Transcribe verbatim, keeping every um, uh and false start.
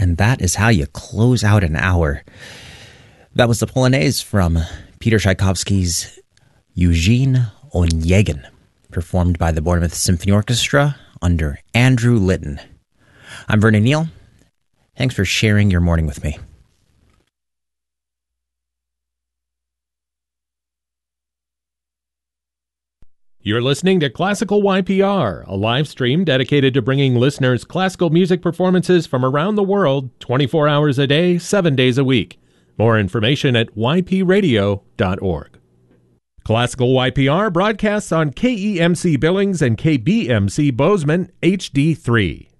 And that is how you close out an hour. That was the Polonaise from Peter Tchaikovsky's Eugene Onegin, performed by the Bournemouth Symphony Orchestra under Andrew Litton. I'm Vernon Neal. Thanks for sharing your morning with me. You're listening to Classical Y P R, a live stream dedicated to bringing listeners classical music performances from around the world twenty-four hours a day, seven days a week. More information at y p radio dot org. Classical Y P R broadcasts on K E M C Billings and K B M C Bozeman H D three.